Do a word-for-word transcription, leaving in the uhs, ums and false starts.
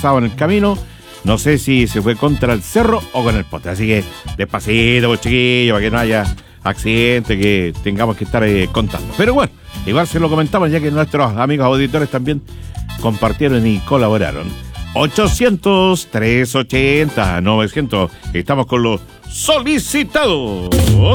pasado en el camino. No sé si se fue contra el cerro o con el poste. Así que despacito, pues, chiquillos, para que no haya accidente que tengamos que estar eh, contando. Pero bueno, igual se lo comentamos ya que nuestros amigos auditores también compartieron y colaboraron. ochocientos, trescientos ochenta, novecientos. Estamos con los solicitados.